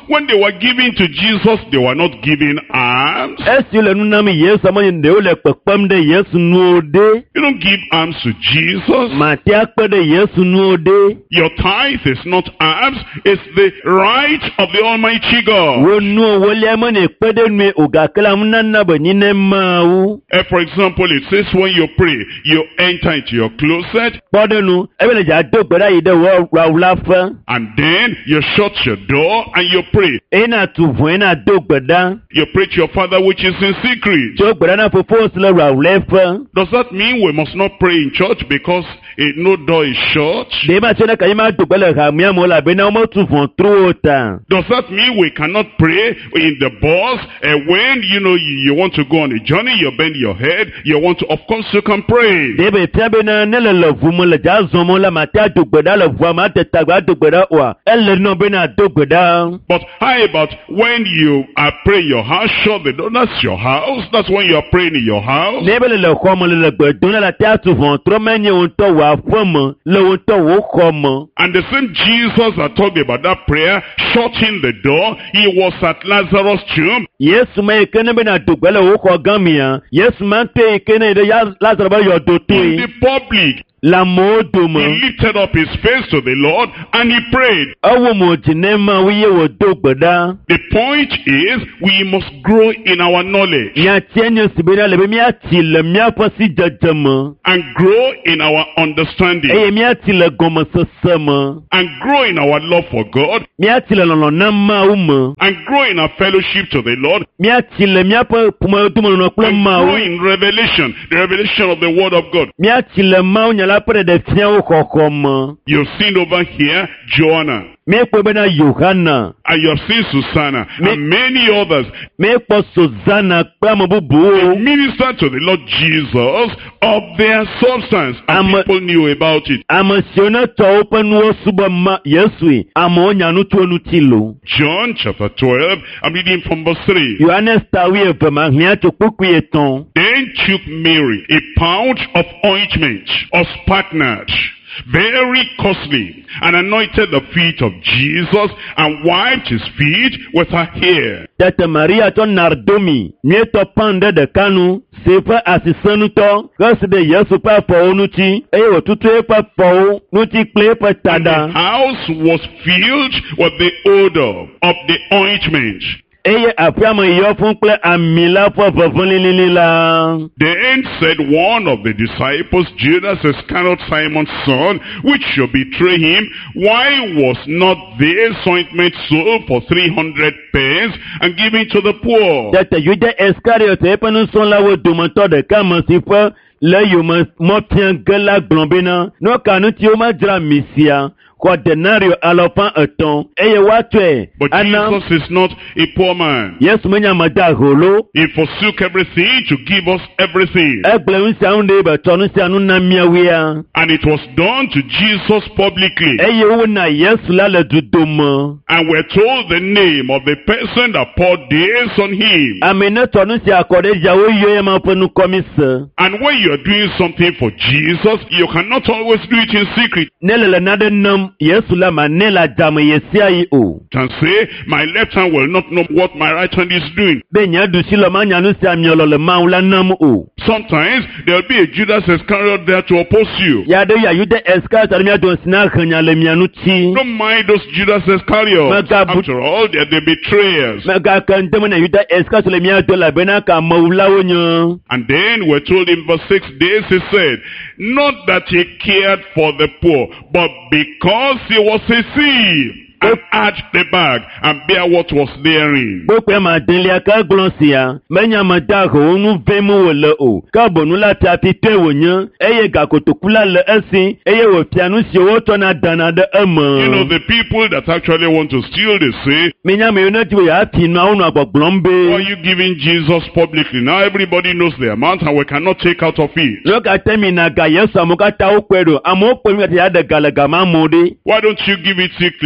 when they were giving to Jesus, they were not giving alms. Esi le nunam Yesu amonye ndeo le kpekpem de Yesu nuode. You don't give alms to Jesus. Mati akpe de Yesu nuode. Your tithe is not alms, it's the right of the Almighty God. Wo nu wole amonye kpede nwe ogakela munana benine mawu. For example, it says when you pray, you enter into your closet, Podenu ebele ja dogbeda ide wo rawlafa. and then you shut your door and you pray. Ena tuvu ena dogbeda. You pray to your Father which is in secret. Dogbeda na fofo sile rawlefa. Does that mean we must not pray in church because no door is shut? De ma chena kayima dogbele hamia mola bena mo tuvu truota. Does that mean we cannot pray in the bus when you want to go on a journey, you bend your head, you want to, of course you can pray. De be pia bena nele le vumo le ja zomo la matia dogbeda le vua ma tetagba dogbeda wa. Ele no bena dogbeda. But how about when you are praying your house, shut the door? That's your house. That's when you are praying in your house. Nebele le khomo le gbedon la tia tuvu tro menye unto wa fomo le unto wo khomo. And the same Jesus that talked about that prayer, shutting the door, he was at Lazarus' tomb. Yesu ma ekene bena dogbele wo kho gamia. Yesu ma te ekene de ya Lazarus ba yo do In toi. the public, La modomo. he lifted up his face to the Lord and he prayed. Awo mo jinema wiye wo dogbeda. The point is, we must grow in our knowledge Mia tienyo sibena le mia ti le mia pasi jajama. and grow in our understanding Eye mia ti le gomo sesema. and grow in our love for God Mia ti le lono na ma umo. and grow in our fellowship to the Lord Mia ti le mia pa pumo tumo no kule and ma grow u. in revelation, the revelation of the Word of God. Mia ti le ma unyala pere de fian wo kokomo. You've seen over here Joanna, Me kwe bena Yohana. and you have seen Susanna and many others. Me kpo Susanna kwe mo bubu. Minister to the Lord Jesus of their substance, and people knew about it. Amasiona to open wo suba ma Yesu. Amo nyanu tu nutilo. John chapter 12, I'm reading from verse 3. Yohana stawi evema hnia to kuku yeton. Then took Mary a pound of ointment, of spikenard, very costly, and anointed the feet of Jesus and wiped his feet with her hair. Tete Maria to nardomi. Nye to pande de kanu. Sefa asisanu to. Kasi de Yesu pa po nuti. Eye wo tutu e pa po. Nuti kle pa And the tada. house was filled with the odor of the ointment. Eye afiama iyo fun kle amila po vavunlilili la. Then said one of the disciples, Judas Iscariot, Simon's son, which shall betray him, why was not this ointment sold for 300 pence and given to the poor? Tete Yuda Iscariot e penu son la wo dumanto de kama sifa. Le yo mo tian gela glombena. No kanu ti o ma dra misia. Kwa denario alofan eton. Eye watwe. But Jesus is not a poor man. Yesu menya mada holo. He forsook everything to give us everything. Egle unsi aunde be tonu si anu na miawia. And it was done to Jesus publicly. Eye una Yesu la le dudomo. And we're told the name of the person that poured this on him. Amene tonu si akode jawo yo ma penu komise. And when you're doing something for Jesus, you cannot always do it in secret. Nelele nade nam Yesu la manela jam yesia yi o. Can say, my left hand will not know what my right hand is doing. Benya du si lo manya nu si amiolo le maula nam o. Sometimes there'll be a Judas Iscariot there to oppose you. Ya de ya yude Iscariot armia don sina khanya le mianu ti. Don't mind those Judas Iscariots. After all, they're the betrayers. Mega kan demona yude Iscariot le mia do la bena ka maula wonyo. And then we're told in verse 6 days, he said, not that he cared for the poor, but because he was a thief, and arch the bag, and bear what was therein. Bokwe ma denlia ka glonsia, menya madago onu vemu wole o. Ka bonu la tapite wonya, eye ga kotokula le esi, eye wo pianu si wo tona dana de emo. You know, the people that actually want to steal, they say, Menya me yona ti ya tinu unu why are agboglombe. you giving Jesus publicly? Now everybody knows the amount and we cannot take out of it. Look at me na ga Yesu amoka ta okwedo, amokwe mi ya de galaga mamode. Why don't you give it secretly and then a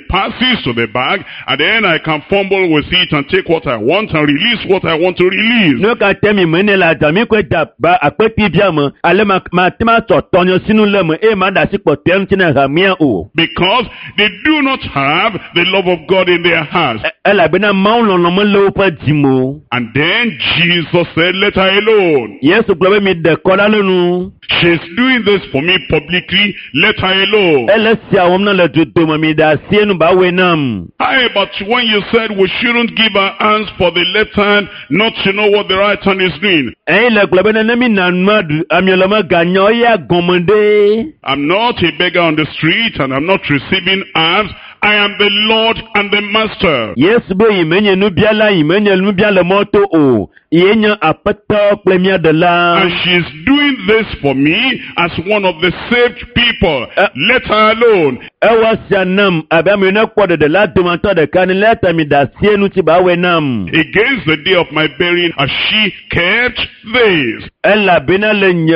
passes to the bag, and then I can fumble with it and take what I want and release what I want to release. No ka temi mene la dami kwe da ba akpeti biamo ale ma tema so tonyo sinu lemo ma da si potem tina hamia o. Because they do not have the love of God in their hearts. Ela bena maun no mo lo pa dimo. And then Jesus said, let her alone. Yesu globe mi de kola lonu. She's doing this for me publicly, let her alone. Ele si awom na le tutu mo mi da sienu ba wenam. Hi, but when you said we shouldn't give our hands for the left hand, not to know what the right hand is doing. Le globe na mi na madu amioloma ganyo ya gomande. I'm not a beggar on the street and I'm not receiving alms. I am the Lord and the Master. Yes, bo imenye nu biala moto o. Yenya apata plemia de la. And she's doing this for me as one of the saved people. Let her alone. Ewa sianam abami na kwade de la tomato de kan leta mi da sienu ti ba wenam. Against the day of my burying, as she kept this. Ella bena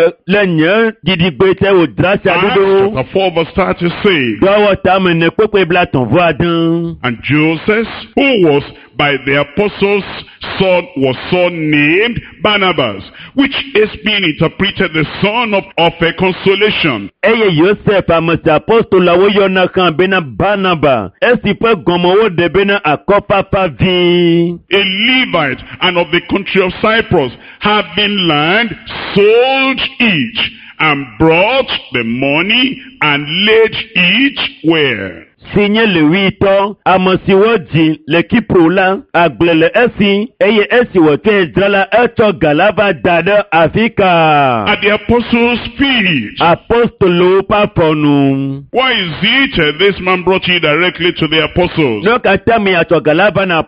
lenye didi gbete o drasa dodo. Chapter 4 verse 30 says. Dawa tamene kwekwe bla ton voadan. And Joseph, who was by the apostles was named Barnabas, which is being interpreted the son of a consolation. Eye Yosef amasi apostola wo yona kan bena Barnaba. Esi pe gomo wo de bena akopa pavi. A Levite and of the country of Cyprus, having land, sold each and brought the money and laid each where? Sinye le wito amasi woji le kiprola aglele esi wote drala eto galaba dada Afrika. At the apostles' feet. Apostolo paponu. Why is it this man brought you directly to the apostles? No katami ato galaba na